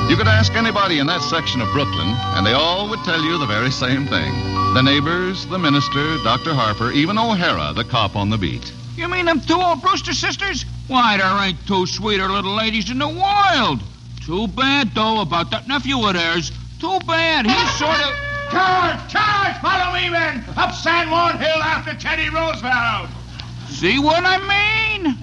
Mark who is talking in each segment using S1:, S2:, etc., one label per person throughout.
S1: You could ask anybody in that section of Brooklyn, and they all would tell you the very same thing. The neighbors, the minister, Dr. Harper, even O'Hara, the cop on the beat.
S2: You mean them two old Brewster sisters? Why, there ain't two sweeter little ladies in the world. Too bad, though, about that nephew of theirs. Too bad. He's sort of...
S3: Charge! Follow me, men! Up San Juan Hill after Teddy Roosevelt!
S2: See what I mean?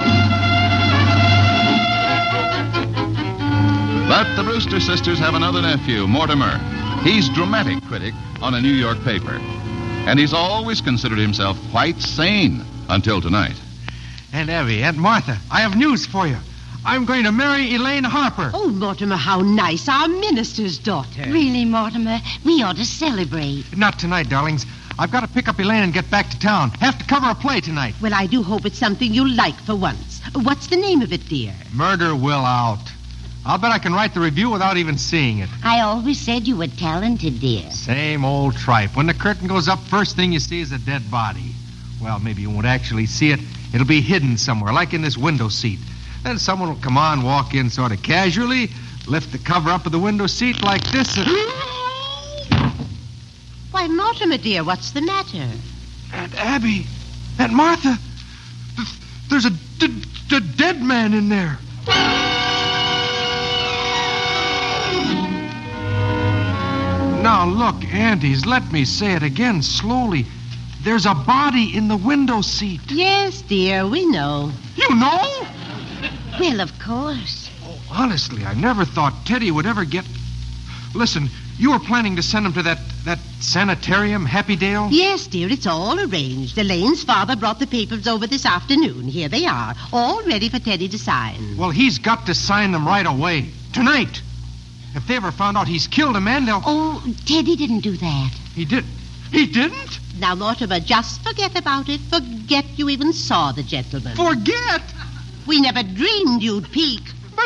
S1: But the Brewster sisters have another nephew, Mortimer. He's dramatic critic on a New York paper. And he's always considered himself quite sane until tonight.
S4: Aunt Abby, Aunt Martha, I have news for you. I'm going to marry Elaine Harper.
S5: Oh, Mortimer, how nice. Our minister's daughter.
S6: Really, Mortimer, we ought to celebrate.
S4: Not tonight, darlings. I've got to pick up Elaine and get back to town. Have to cover a play tonight.
S5: Well, I do hope it's something you like for once. What's the name of it, dear?
S4: Murder Will Out. I'll bet I can write the review without even seeing it.
S6: I always said you were talented, dear.
S4: Same old tripe. When the curtain goes up, first thing you see is a dead body. Well, maybe you won't actually see it. It'll be hidden somewhere, like in this window seat. Then someone will come on, walk in sort of casually, lift the cover up of the window seat like this, and...
S5: Why, Mortimer, dear, what's the matter?
S4: Aunt Abby, Aunt Martha, there's a dead man in there. Now, look, aunties, let me say it again slowly. There's a body in the window seat.
S5: Yes, dear, we know.
S4: You know?
S6: Well, of course.
S4: Oh, honestly, I never thought Teddy would ever get... Listen, you were planning to send him to that sanitarium, Happydale?
S5: Yes, dear, it's all arranged. Elaine's father brought the papers over this afternoon. Here they are, all ready for Teddy to sign.
S4: Well, he's got to sign them right away. Tonight. If they ever found out he's killed a man, they'll...
S6: Oh, Teddy didn't do that.
S4: He did. He didn't?
S5: Now, Mortimer, just forget about it. Forget you even saw the gentleman.
S4: Forget?
S5: We never dreamed you'd peek.
S4: But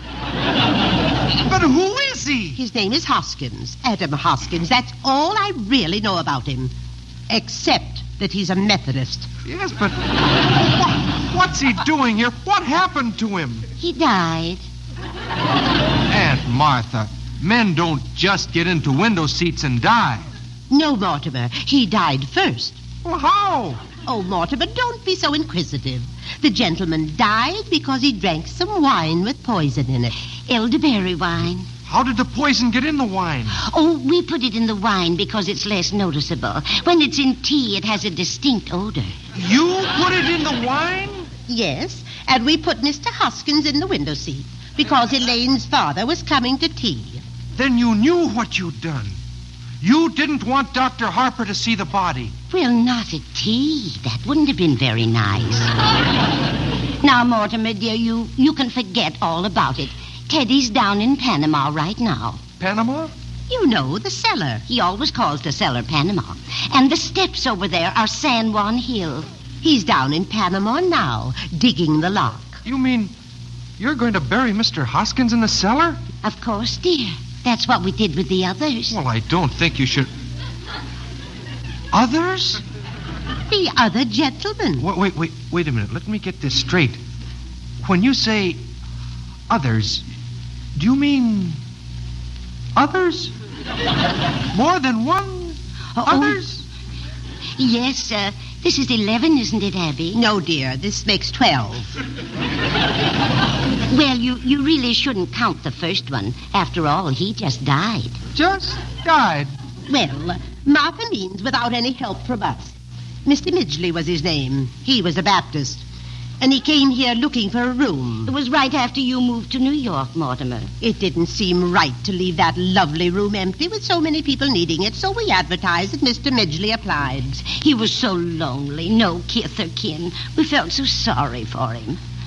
S4: who is he?
S5: His name is Hoskins. Adam Hoskins. That's all I really know about him. Except that he's a Methodist.
S4: Yes, but what's he doing here? What happened to him?
S6: He died.
S4: Aunt Martha, men don't just get into window seats and die.
S5: No, Mortimer. He died first.
S4: Well, how?
S5: Oh, Mortimer, don't be so inquisitive. The gentleman died because he drank some wine with poison in it.
S6: Elderberry wine.
S4: How did the poison get in the wine?
S6: Oh, we put it in the wine because it's less noticeable. When it's in tea, it has a distinct odor.
S4: You put it in the wine?
S5: Yes, and we put Mr. Hoskins in the window seat because Elaine's father was coming to tea.
S4: Then you knew what you'd done. You didn't want Dr. Harper to see the body.
S6: Well, not at tea. That wouldn't have been very nice. Now, Mortimer, dear, you can forget all about it. Teddy's down in Panama right now.
S4: Panama?
S5: You know, the cellar.
S6: He always calls the cellar Panama. And the steps over there are San Juan Hill.
S5: He's down in Panama now, digging the lock.
S4: You mean you're going to bury Mr. Hoskins in the cellar?
S6: Of course, dear. That's what we did with the others.
S4: Well, I don't think you should... Others?
S5: The other gentleman.
S4: Wait a minute. Let me get this straight. When you say others, do you mean others? More than one? Others?
S6: Yes, this is 11, isn't it, Abby?
S5: No, dear. This makes 12.
S6: Well, you really shouldn't count the first one. After all, he just died.
S4: Just died?
S5: Well, Martha means without any help from us. Mr. Midgley was his name. He was a Baptist. And he came here looking for a room.
S6: It was right after you moved to New York, Mortimer.
S5: It didn't seem right to leave that lovely room empty with so many people needing it, so we advertised that Mr. Midgley applied.
S6: He was so lonely, no kith or kin. We felt so sorry for him.